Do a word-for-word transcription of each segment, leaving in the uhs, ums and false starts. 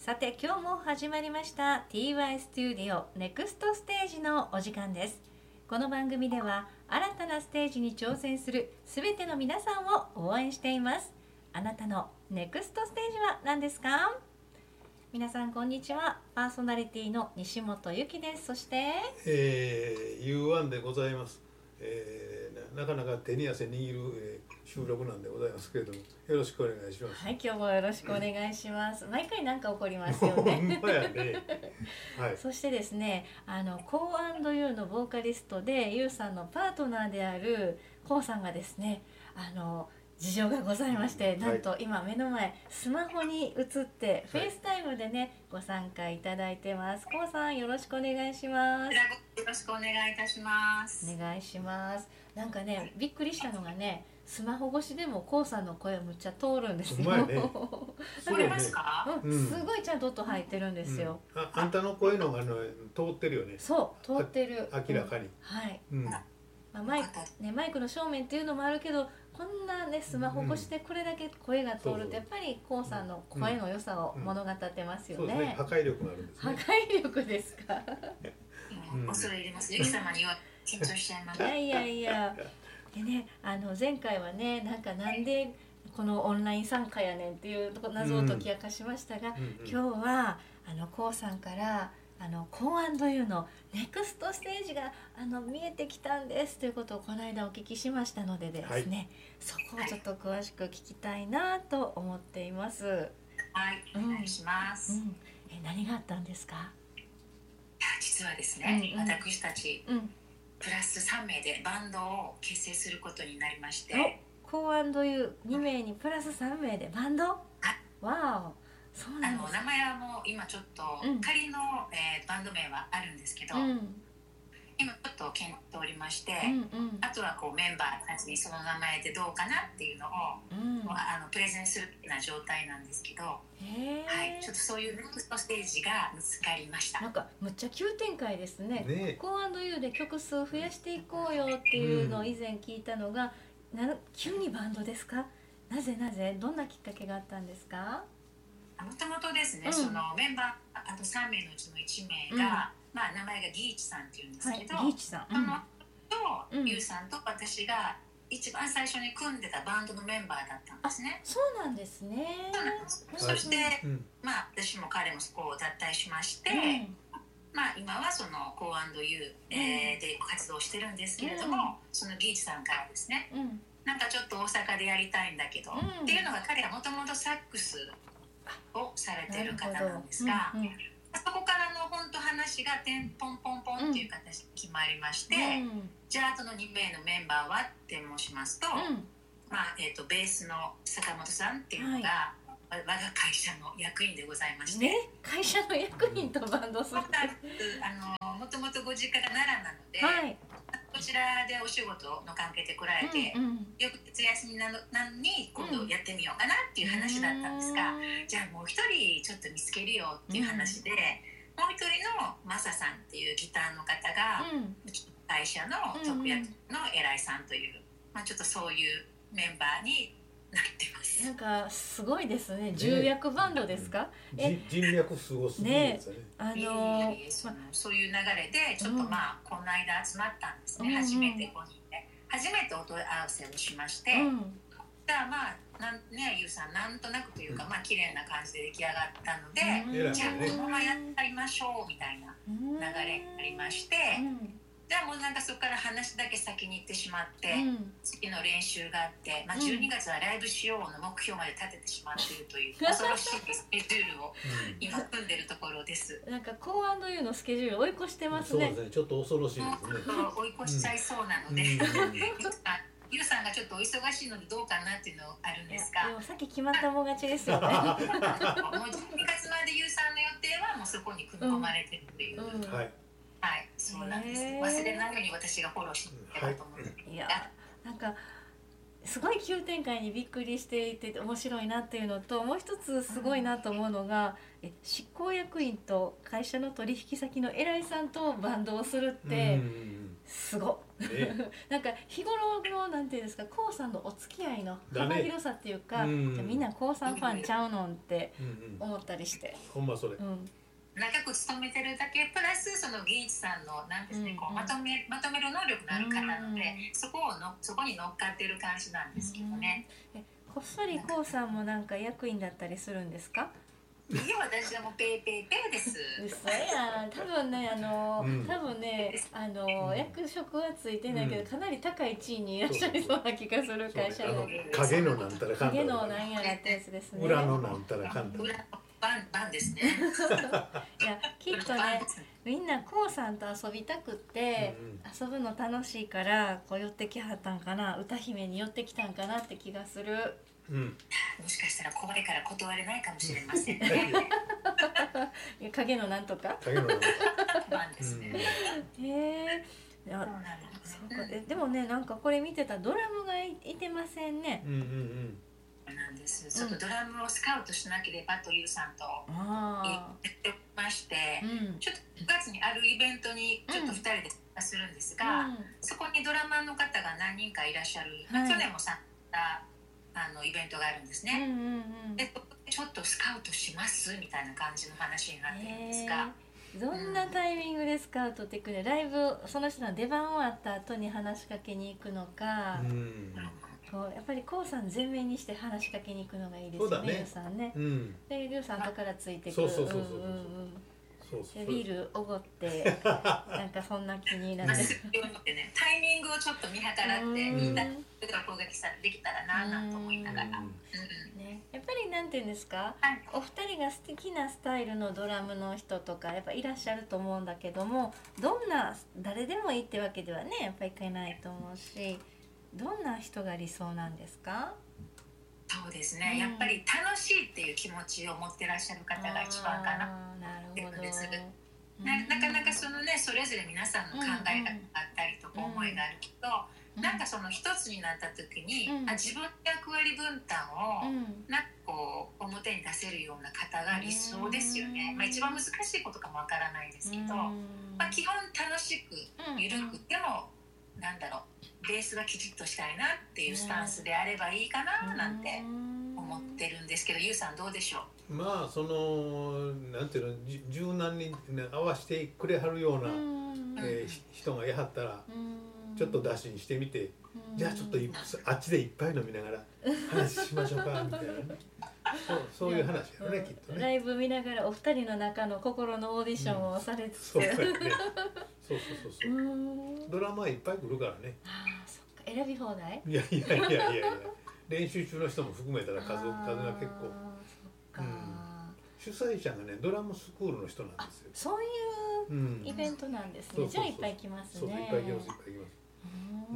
さて今日も始まりました ティーワイ スタジオネクストステージのお時間です。この番組では新たなステージに挑戦するすべての皆さんを応援しています。あなたのネクストステージは何ですか？皆さんこんにちは。パーソナリティの西本由紀です。そして、 えー、ユーワン でございます。えーな、なかなか手に汗握る、えー、収録なんでございますけれども、よろしくお願いします。 はい、今日もよろしくお願いします。毎回なんか起こりますよね。 ほんまやね。はい。 そしてですね、あのコー&ユーのボーカリストでユーさんのパートナーであるコウさんがですね、あの事情がございまして、なんと今目の前スマホに映ってフェイスタイムでねご参加いただいてます。コウさんよろしくお願いします。 よろしくお願いいたします。 お願いします。なんかね、びっくりしたのがね、スマホ越しでもコウさんの声むっちゃ通るんですよ。 うまいね。 通りますか？ うん、すごいちゃんと音入ってるんですよ。 うん、あ, あんたの声のがあの通ってるよね。 そう通ってる。 明らかに。 うん、はい。 うん。 まあ、マイクね、マイクの正面っていうのもあるけど、こんなねスマホ越しでこれだけ声が通るとやっぱりコウさんの声の良さを物語ってますよね。 そうですね。破壊力があるんですね。 破壊力ですか？ うん、恐れ入ります。ゆき様には緊張しちゃいます。 いやいやいや。でね、あの前回はね、なんかなんでこのオンライン参加やねんっていう謎を解き明かしましたが、うんうんうん、今日はあのコウさんからあのコー&ユーのネクストステージがあの見えてきたんですということをこの間お聞きしましたのでですね、はい、そこをちょっと詳しく聞きたいなと思っています。はい、 お願いします。 うんうん、え何があったんですか？ いや実はですね、うんうん、私たち、うん、プラスさんめいでバンドを結成することになりまして、 コー&ユーにめいにプラスさんめいでバンド？わお。そうなんです。 あの名前はもう今ちょっと仮の、うんえー、バンド名はあるんですけど、うん、今ちょっと検討しておりまして、うんうん、あとはこうメンバーたちにその名前でどうかなっていうのを、うん、あのプレゼンするような状態なんですけど、はい、ちょっとそういうネクストステージが見つかりました。 なんかむっちゃ急展開ですね。ねコー&ユーで曲数を増やしていこうよっていうのを以前聞いたのが、うん、な急にバンドですか？なぜなぜどんなきっかけがあったんですか？ もともとですね、うん、そのメンバーあとさんめいのうちのいちめいが、うんまあ、名前がギーチさんっていうんですけど、 はい、ギーチさん、 そのと、うん、ユウさんと私が一番最初に組んでたバンドのメンバーだったんですね。 そうなんですね。 そうなんです。はい、そして、うん、まあ私も彼もそこを脱退しまして、うん、まあ今はそのコー&ユー、えー、で活動してるんですけれども、うん、そのギーチさんからですね、うん、なんかちょっと大阪でやりたいんだけど、うん、っていうのが彼がもともとサックスをされている方なんですが、うんうん、そこからの本当話がてんポンポンポンっていう形で決まりまして、うん、じゃああとのにめいのメンバーはって申しますと、うんまあえー、とベースの坂本さんっていうのが、はい、我が会社の役員でございまして、 ね、会社の役員とバンドするあのもともとご実家が奈良なので、はいこちらでお仕事の関係で来られて、うんうん、よく徹夜休みなのに今度やってみようかなっていう話だったんですが、うん、じゃあもう一人ちょっと見つけるよっていう話で、うん、もう一人のマサさんっていうギターの方が、うん、会社の特約の偉いさんという、まあ、ちょっとそういうメンバーになってます。 なんかすごいですね。重役バンドですか？ ね、え人脈すごすぎるんですよね。 ねあのー、そ, ま、そういう流れでちょっとまあ、うん、この間集まったんですね。うんうん、初めてごにんで初めてお問い合わせをしまして、うん、じゃあまあなんねゆうさんなんとなくというか、うん、まあ綺麗な感じで出来上がったので、うん、じゃあこのままやりましょうみたいな流れになりまして。うんじゃあもうなんかそこから話だけ先に行ってしまって、うん、次の練習があって、まあ、じゅうにがつはライブしようの目標まで立ててしまっているという恐ろしいスケジュールを今組んでるところです。 なんかコー&ユーのスケジュール追い越してますね。 そうですね、ちょっと恐ろしいですね。 追い越しちゃいそうなので、ゆうさんがちょっとお忙しいのでどうかなっていうのあるんですか？ でもさっき決まったもん勝ちですよね。 もうじゅうにがつまでゆうさんの予定はもうそこに組み込まれてるっていう、うんうん、はいはい、そうなんです。忘れないように私がフォローしていけばと思って、はい、いやなんかすごい急展開にびっくりしていて面白いなっていうのと、もう一つすごいなと思うのが、うん、え執行役員と会社の取引先の偉いさんとバンドをするって、うん、すごっね、 なんか日頃のなんていうんですか、コウさんのお付き合いの幅広さっていうか、 ね、うん、 じゃみんなコウさんファンちゃうのって思ったりして、 うんうん、ほんまそれ、 うん、 長く勤めてるだけプラスその技術さんのなんですね、うんうん、こうまとめまとめる能力のある方なので、うん、そこをのそこに乗っかってる感じなんですけどね、 うん、えこっそりコウさんもなんか役員だったりするんですか？ いや私はもうペーペーペーです。 嘘やん。多分ねあの、うん、多分ねあの、うん、役職はついてないけど、うん、かなり高い地位にいらっしゃりそうな気がする会社の影のなんたらかんたら影のなんやらってやつですね。 裏のなんたらかんたら裏のバンバンですね。 いやきっとねみんなコウさんと遊びたくって、うん、遊ぶの楽しいからこう寄ってきはったんかな、歌姫に寄ってきたんかなって気がする。 うん、もしかしたら怖いから断れないかもしれませんね。 いや影のなんとか影のなんとかですね。 へえ。でもねなんかこれ見てたドラムが い, いてませんね。 うんうんうんなんです。ちょっとドラムをスカウトしなければというさんと言ってまして、うん、ちょっとくがつにあるイベントにちょっとふたりで参加するんですが、うん、そこにドラマーの方が何人かいらっしゃる、はい、去年も参加あのイベントがあるんですね、うんうんうん、でちょっとスカウトしますみたいな感じの話になってるんですが、 どんなタイミングでスカウトっていくね、ライブその人の出番終わった後に話しかけに行くのか、うん、こうやっぱりコウさん全面にして話しかけに行くのがいいですよね、リュウさんね、うん、でリュウさん後からついてくる、そうそうそうそうそうビールおごってなんかそんな気になって、 ね、タイミングをちょっと見計らってみんな攻撃さできたらななんて思いながら、 ね、やっぱりなんていうんですか、はい、お二人が素敵なスタイルのドラムの人とかやっぱいらっしゃると思うんだけども、どんな誰でもいいってわけではねやっぱりいけないと思うし、どんな人が理想なんですか？ そうですね、うん、やっぱり楽しいっていう気持ちを持ってらっしゃる方が一番かなっていうのです。な, なかなかそのねそれぞれ皆さんの考えがあったりとか思いがあるけど、うんうん、なんかその一つになった時に、うん、あ自分の役割分担を、うん、なんかこう表に出せるような方が理想ですよね、うんまあ、一番難しいことかもわからないですけど、うんまあ、基本楽しく緩く、うん、でもなんだろうベースはきちっとしたいなっていうスタンスであればいいかななんて思ってるんですけど、ゆうさんどうでしょう？ まあそのなんていうの柔軟に、ね、合わせてくれはるような、えー、人がいはったらちょっと打診してみて、じゃあちょっとあっちでいっぱい飲みながら話しましょうかみたいなねそう、そういう話やね、きっとね。 ライブ見ながらお二人の中の心のオーディションをされつつ、うん、そうそうそうそうそうドラマいっぱい来るからね。 ああそっか、選び放題？ いやいやいやいやいや練習中の人も含めたら数数が結構、うん、主催者がねドラムスクールの人なんですよ。 そういうイベントなんですね、うん、じゃあいっぱい来ますね。 そうそういっぱい来ますいっぱい来ます。 うん、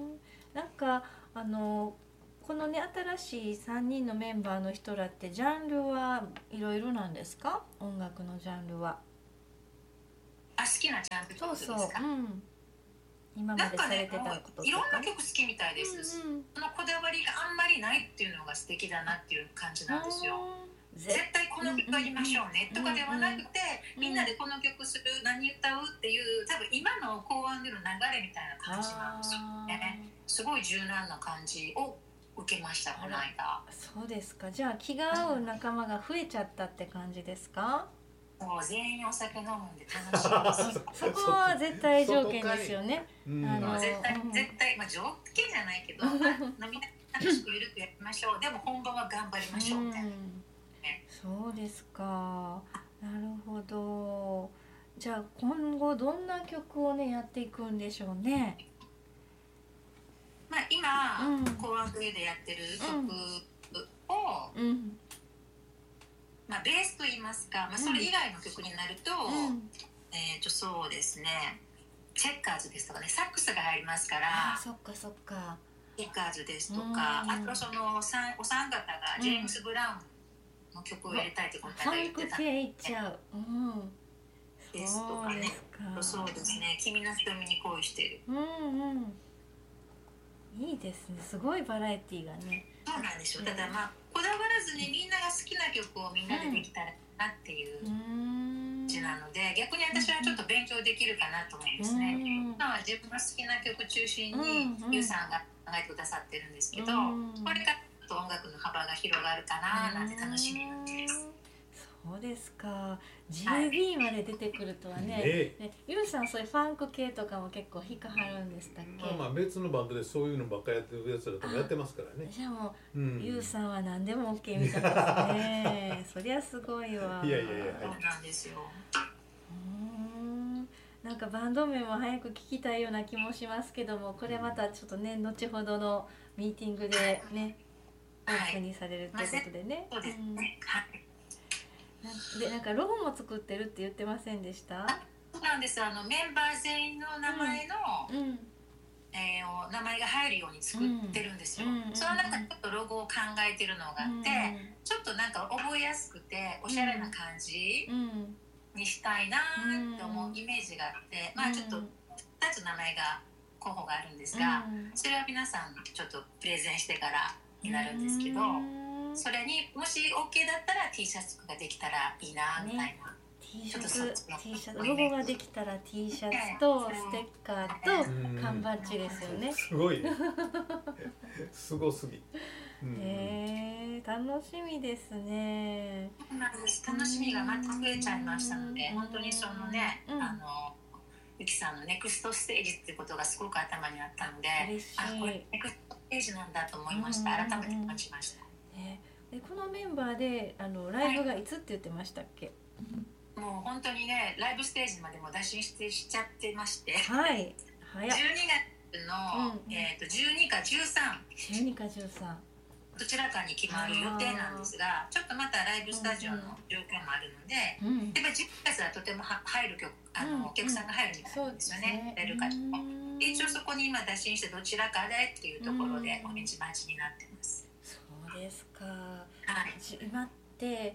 なんかあのこのね新しいさんにんのメンバーの人らってジャンルはいろいろなんですか？音楽のジャンルは。 あ、好きなジャンルってことですか？ そうそう、うん、今までされてたこととか、 ね、いろんな曲好きみたいです、うんうん、そのこだわりがあんまりないっていうのが素敵だなっていう感じなんですよ。絶対この曲やりましょうねとかではなくて、うんうん、みんなでこの曲する何歌うっていう多分今の公安での流れみたいな感じなんですよね。すごい柔軟な感じを受けましたこの間。 そうですか。じゃあ気が合う仲間が増えちゃったって感じですか？ もう全員お酒飲むんで楽しいですそこは絶対条件ですよね。 あの絶対絶対、まあ、条件じゃないけど、まあ、飲み楽しくゆるくやりましょうでも本番は頑張りましょうみたいな、うんね、 そうですか。なるほど。じゃあ今後どんな曲をねやっていくんでしょうね。 まあ、今、うん、コアンドでやってる曲を、うん、まあ、ベースといいますか、まあ、それ以外の曲になると、うん、えーとそうですねチェッカーズですとかねサックスが入りますから、 あそっかそっかチェッカーズですとか、うん、あとそのお三お三方がジェームス・ブラウンの曲をやりたいってことが言ってたんで、 ファンク系いっちゃう、うん、 ですとかね。そうですね君の瞳に恋してる、 うんうんいいですね。すごいバラエティーがね。 そうなんでしょう。ただまあこだわらずにみんなが好きな曲をみんなでできたらなっていう字なので、逆に私はちょっと勉勉強できるかなと思うんですね。今は自分の好きな曲中心にゆうさんが考えてくださってるんですけど、これからちょっと音楽の幅が広がるかななんて楽しみなんです。 そうですか。ジービー まで出てくるとはね。ね、ゆうさんそういうファンク系とかも結構弾かはるんですかっけ？ まあまあ別のバンドでそういうのばっかりやってるやつらとかやってますからね。 じゃあもう、うん、ゆうさんは何でも OK みたいですね。そりゃすごいわ。 いやいやいや、はい、 そうなんですよ。 うん、なんかバンド名も早く聞きたいような気もしますけども、これまたちょっとね後ほどのミーティングでね、オープンにされるということでね。 そうですね。はい。 でなんかロゴも作ってるって言ってませんでした？ そうなんです。あのメンバー全員の名前の、うんうん、えー、名前が入るように作ってるんですよ。うん、その中でちょっとロゴを考えてるのがあって、うん、ちょっとなんか覚えやすくておしゃれな感じにしたいなって思うイメージがあって、うん、まあちょっとふたつ名前が候補があるんですが、うん、それは皆さんちょっとプレゼンしてからになるんですけど、それにもし OK だったら T シャツができたらいいなみたいな、ね、 T シャツ、T シャツロゴができたら T シャツとステッカーと缶バッジですよね。 すごいねすごすぎ。 へえー、楽しみですね。 楽しみがまた増えちゃいましたので、本当にそのね、うん、あのゆきさんのネクストステージっていうことがすごく頭にあったので、あ、これネクストステージなんだと思いました。改めて感じました。 ね、でこのメンバーであのライブがいつって言ってましたっけ？ はい、もう本当にね、ライブステージまでも打診してしちゃってまして、 はい、早じゅうにがつの、うん、えー、とじゅうにかじゅうさん、 じゅうにかじゅうさんどちらかに決まる予定なんですが、ちょっとまたライブスタジオの状況もあるので、うん、やっぱりじゅっがつはとても入る曲、あの、うん、お客さんが入るみたいなんですよね、出るかとも。一応そこに今打診してどちらかでっていうところでお道待ちになってます。 そうですか。 はい、 今って、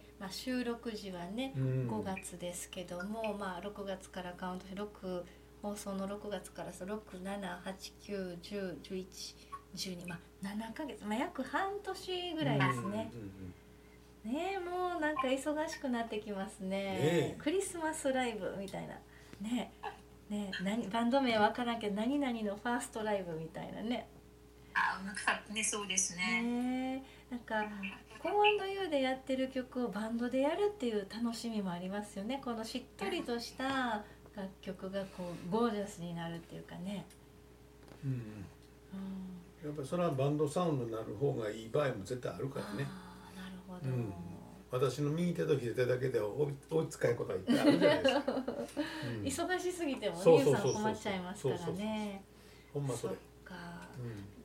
まあ、収録時はね、うん、ごがつですけども、まあ、ろくがつからカウントしてろく、放送のろくがつからろく、なな、はち、きゅう、じゅう、じゅういち、じゅうに、まあ、ななかげつ、まあ、約半年ぐらいですね。うんうんうん、ねえ、もうなんか忙しくなってきますね。ね、クリスマスライブみたいなね。ね、何バンド名わからんけど何々のファーストライブみたいなね。 あ、なんかね、そうですね。 ね、なんかコーアンドユーでやってる曲をバンドでやるっていう楽しみもありますよね。このしっとりとした楽曲がこうゴージャスになるっていうかね。 うんうん、うん、やっぱりそれはバンドサウンドになる方がいい場合も絶対あるからね。 あ、なるほど。うん、 私の右手と左手だけで追いつかないことはいっぱいあるじゃないですか。 うん、忙しすぎてもゆうさん困っちゃいますからね。 ほんまそれ。 そっか、うん、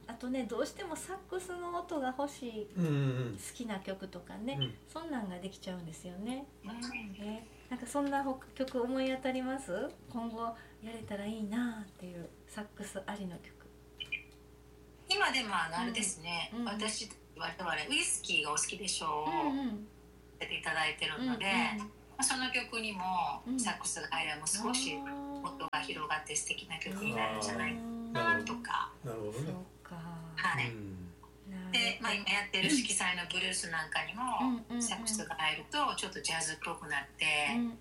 あとね、どうしてもサックスの音が欲しい、 うんうんうん、 好きな曲とかね、うん、そんなんができちゃうんですよね。 うん、 ね、なんかそんな曲思い当たります？今後やれたらいいなっていうサックスありの曲。 今でもあれですね、うんうん、私我々ウイスキーがお好きでしょう、うんうん、やっていただいてるので、うんうん、その曲にもサックスが入ればもう少し音が広がって素敵な曲になるんじゃないかなとか。 なるほどね。 そうか。 はい。うん、で、まあ、今やってる色彩のブルースなんかにもサックスが入るとちょっとジャズっぽくなって、うんうんうん、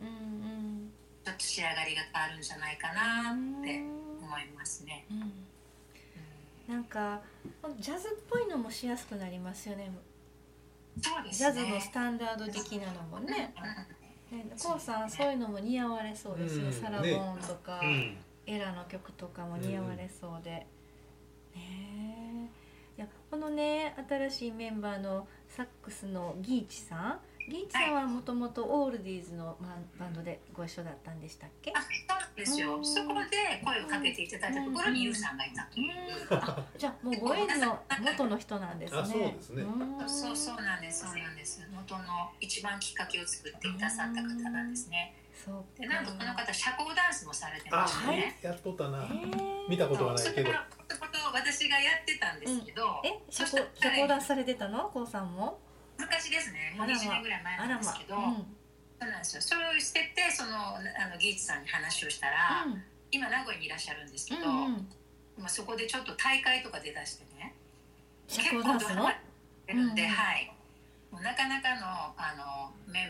ちょっと仕上がりが変わるんじゃないかなって思いますね。 うんうん、なんかジャズっぽいのもしやすくなりますよね。 そうですね。 ジャズのスタンダード的なのもね。ね、コウさんそういうのも似合われそうですね。うん、サラボーンとか、ね、エラの曲とかも似合われそうで、うん、ねえ、いやこのね新しいメンバーのサックスのギーチさん、ギーチさんはもともとオールディーズのバンドでご一緒だったんでしたっけ？ あ、そうですよ。そこで声をかけていただいたところにユウさんがいたという。 あ、じゃあもうご縁の元の人なんですね。 あ、そうですね。 そうそうなんです、そうなんです。元の一番きっかけを作ってくださった方なんですね。 そうで、なんとこの方社交ダンスもされてましたね。 やっとったな。見たことはないけど。 そこと私がやってたんですけど。 え、社交社交ダンスされてたの？コウさんも？ 昔ですね。もうにじゅうねんぐらい前なんですけど。そうなんですよ。それをしてて、そのあのギーチさんに話をしたら、うん、今名古屋にいらっしゃるんですけど、うんうん、まあそこでちょっと大会とか出だしてね、 社交ダンスの結構ドラマやってるんで、うん、はい、もうなかなかのあのメンバーになる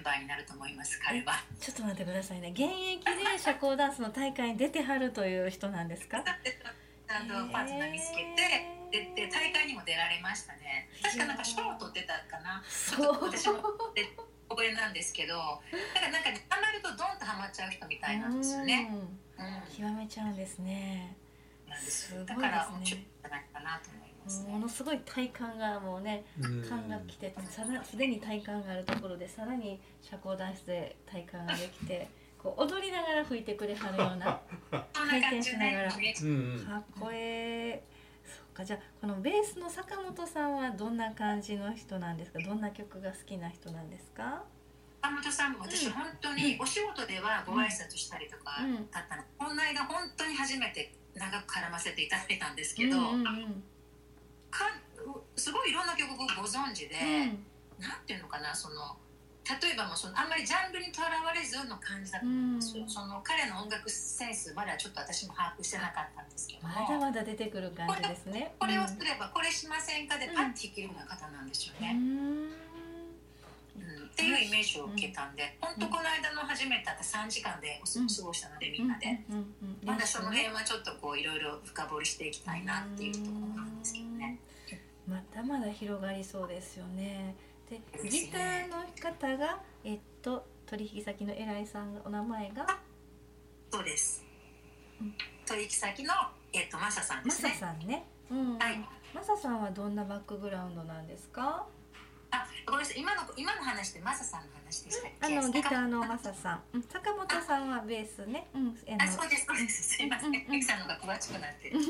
ると思います。彼はちょっと待ってくださいね。現役で社交ダンスの大会に出てはるという人なんですか？ ちゃんとパートナー見つけて出て大会にも出られましたね。確かなんか賞を取ってたかな。そう私もこれなんですけど、だからなんかハマるとドンとハマっちゃう人みたいなんですよね。 うん、極めちゃうんですね。 なんですすごいですね。だから面白いんじゃないかなと思いますね。 ものすごい体幹がもうね、感が来て、さらすでに体幹があるところでさらに社交ダンスで体幹ができて、こう踊りながら吹いてくれはるような回転しながら、かっこええ。そうか、じゃあこのベースの坂本さんはどんな感じの人なんですか？どんな曲が好きな人なんですか？ 坂本さんも私本当にお仕事ではご挨拶したりとかだったの、この間本当に初めて長く絡ませていただいたんですけど、うんうんうん、かすごいいろんな曲をご存知で、うん、なんていうのかな、その例えばもうそのあんまりジャンルにとらわれずの感じだと思うんですよ、うん、その彼の音楽センスまだちょっと私も把握してなかったんですけども、 まだまだ出てくる感じですね。 これをすればこれしませんかでパッて弾けるような方なんですよね、うんうん、っていうイメージを受けたんで、本当この間の初めて会ったさんじかんで過ごしたので、みんなでまだその辺はちょっとこういろいろ深掘りしていきたいなっていうところなんですけどね。 まだまだ広がりそうですよね。でギターの方が、えっと、取引先の偉いさんがお名前がそうです、うん、取引先の、えっと、マサさんですね。 マサさんね、うん、はい、マサさんはどんなバックグラウンドなんですか？ あ、ごめんなさい、今の今の話でマサさんの話でしたっけ？ あのギターのマサさん、うん、坂本さんはベースね、うん、 あ、そうですそうです、すいません、ミキさんのが詳しくなってる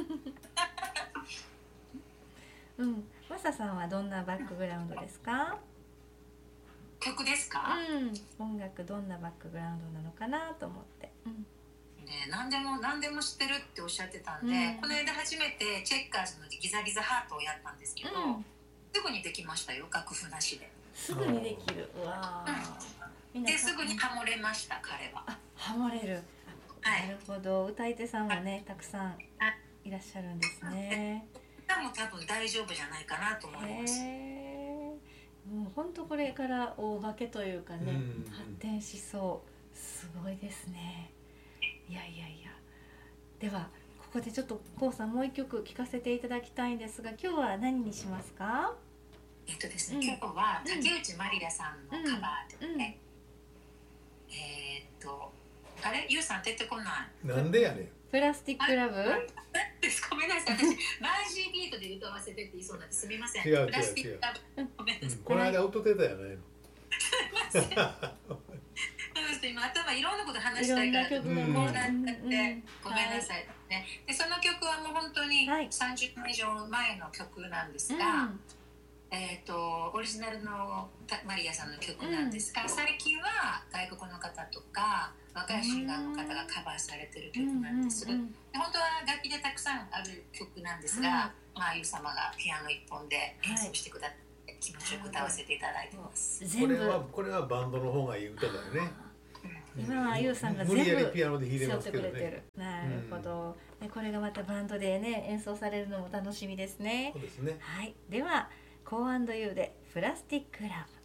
うん、マサさんはどんなバックグラウンドですか？ 曲ですか？ うん、音楽どんなバックグラウンドなのかなと思って、うんね、何でも何でも知ってるっておっしゃってたんで、うん、この間初めてチェッカーズのギザギザハートをやったんですけど、うん、すぐにできましたよ、楽譜なしで。 すぐにできる、うわー、うん、ですぐにハモれました、彼は。 あ、ハモれる、はい、なるほど、歌い手さんもねたくさんいらっしゃるんですね。 歌も多分大丈夫じゃないかなと思います。 もう本当これから大化けというかね、うん、発展しそう、すごいですね。いやいやいや、ではここでちょっとコウさんもう一曲聴かせていただきたいんですが、今日は何にしますか？ えっとですね、うん、今日は竹内まりやさんのカバーで、ね、うんうん、えー、っとあれ、ゆうさん出てこない。 なんでやねん。 プラスティックラブ。 ごめんなさい、私マージービートで歌わせてって言いそうなんですみません。 違う違う違う。 プラスティックラブ。ごめんなさい。 この間歌ってたやないの。 すいません。今頭いろんなこと話したいからこうなっちゃって、ごめんなさいね。でその曲はもう本当にさんじゅっねん以上前の曲なんですが、えっとオリジナルのマリアさんの曲なんですが、最近は外国の方とか若いシンガーの方がカバーされてる曲なんです。で本当は楽器でたくさんある曲なんですが、まあゆう様がピアノ一本で演奏してくださって気持ちよく歌わせていただいてます。 これはこれはバンドの方がいい歌だよね。 今はゆうさんが全部無理やりピアノで弾いてますけどね。 なるほど。でこれがまたバンドでね演奏されるのも楽しみですね。 そうですね。 はい。ではコー&ユーでプラスティックラブ。